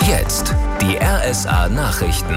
Jetzt die RSA-Nachrichten.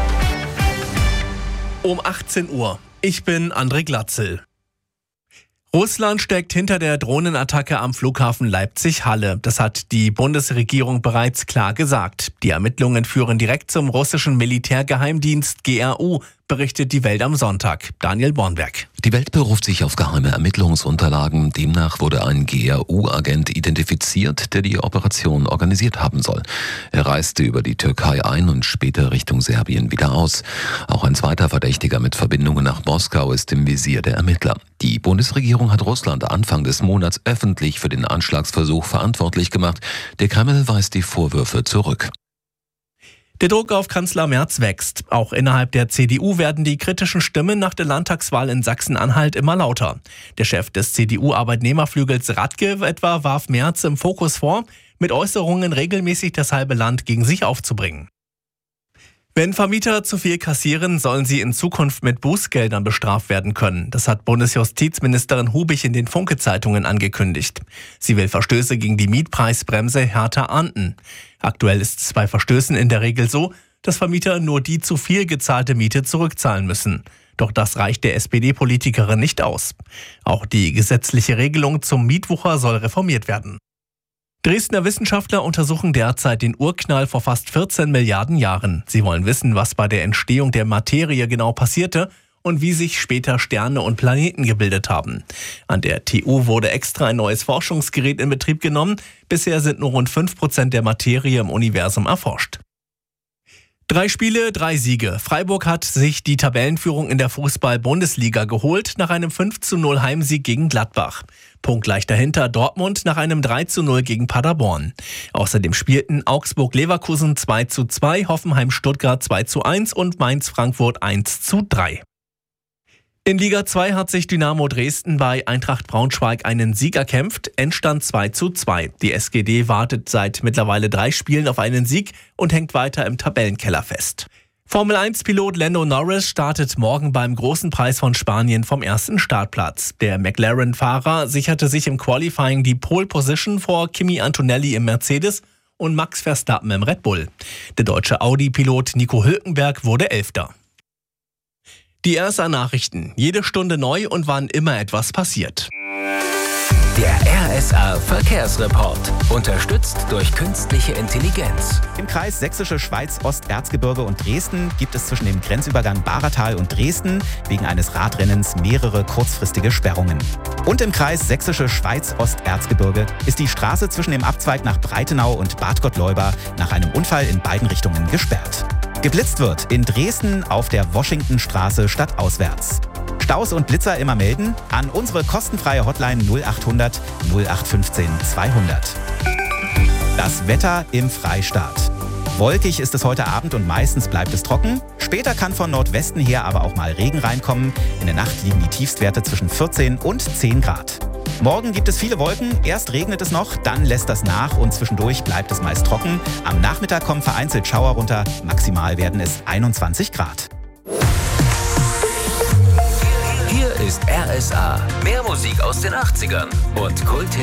Um 18 Uhr. Ich bin André Glatzel. Russland steckt hinter der Drohnenattacke am Flughafen Leipzig-Halle. Das hat die Bundesregierung bereits klar gesagt. Die Ermittlungen führen direkt zum russischen Militärgeheimdienst GRU, berichtet die Welt am Sonntag. Daniel Bornberg. Die Welt beruft sich auf geheime Ermittlungsunterlagen. Demnach wurde ein GRU-Agent identifiziert, der die Operation organisiert haben soll. Er reiste über die Türkei ein und später Richtung Serbien wieder aus. Auch ein zweiter Verdächtiger mit Verbindungen nach Moskau ist im Visier der Ermittler. Die Bundesregierung hat Russland Anfang des Monats öffentlich für den Anschlagsversuch verantwortlich gemacht. Der Kreml weist die Vorwürfe zurück. Der Druck auf Kanzler Merz wächst. Auch innerhalb der CDU werden die kritischen Stimmen nach der Landtagswahl in Sachsen-Anhalt immer lauter. Der Chef des CDU-Arbeitnehmerflügels Radke etwa warf Merz im Fokus vor, mit Äußerungen regelmäßig das halbe Land gegen sich aufzubringen. Wenn Vermieter zu viel kassieren, sollen sie in Zukunft mit Bußgeldern bestraft werden können. Das hat Bundesjustizministerin Hubich in den Funke-Zeitungen angekündigt. Sie will Verstöße gegen die Mietpreisbremse härter ahnden. Aktuell ist es bei Verstößen in der Regel so, dass Vermieter nur die zu viel gezahlte Miete zurückzahlen müssen. Doch das reicht der SPD-Politikerin nicht aus. Auch die gesetzliche Regelung zum Mietwucher soll reformiert werden. Dresdner Wissenschaftler untersuchen derzeit den Urknall vor fast 14 Milliarden Jahren. Sie wollen wissen, was bei der Entstehung der Materie genau passierte und wie sich später Sterne und Planeten gebildet haben. An der TU wurde extra ein neues Forschungsgerät in Betrieb genommen. Bisher sind nur rund 5% der Materie im Universum erforscht. 3 Spiele, 3 Siege. Freiburg hat sich die Tabellenführung in der Fußball-Bundesliga geholt nach einem 5:0 Heimsieg gegen Gladbach. Punktgleich dahinter Dortmund nach einem 3:0 gegen Paderborn. Außerdem spielten Augsburg-Leverkusen 2:2, Hoffenheim-Stuttgart 2:1 und Mainz-Frankfurt 1:3. In Liga 2 hat sich Dynamo Dresden bei Eintracht Braunschweig einen Sieg erkämpft, Endstand 2:2. Die SGD wartet seit mittlerweile 3 Spielen auf einen Sieg und hängt weiter im Tabellenkeller fest. Formel-1-Pilot Lando Norris startet morgen beim Großen Preis von Spanien vom ersten Startplatz. Der McLaren-Fahrer sicherte sich im Qualifying die Pole Position vor Kimi Antonelli im Mercedes und Max Verstappen im Red Bull. Der deutsche Audi-Pilot Nico Hülkenberg wurde 11. Die RSA-Nachrichten. Jede Stunde neu und wann immer etwas passiert. Der RSA-Verkehrsreport. Unterstützt durch künstliche Intelligenz. Im Kreis Sächsische Schweiz, Osterzgebirge und Dresden gibt es zwischen dem Grenzübergang Bahratal und Dresden wegen eines Radrennens mehrere kurzfristige Sperrungen. Und im Kreis Sächsische Schweiz, Osterzgebirge ist die Straße zwischen dem Abzweig nach Breitenau und Bad Gottleuba nach einem Unfall in beiden Richtungen gesperrt. Geblitzt wird in Dresden auf der Washingtonstraße stadtauswärts. Staus und Blitzer immer melden an unsere kostenfreie Hotline 0800 0815 200. Das Wetter im Freistaat. Wolkig ist es heute Abend und meistens bleibt es trocken. Später kann von Nordwesten her aber auch mal Regen reinkommen. In der Nacht liegen die Tiefstwerte zwischen 14 und 10 Grad. Morgen gibt es viele Wolken, erst regnet es noch, dann lässt das nach und zwischendurch bleibt es meist trocken. Am Nachmittag kommen vereinzelt Schauer runter, maximal werden es 21 Grad. Hier ist RSA. Mehr Musik aus den 80ern und Kult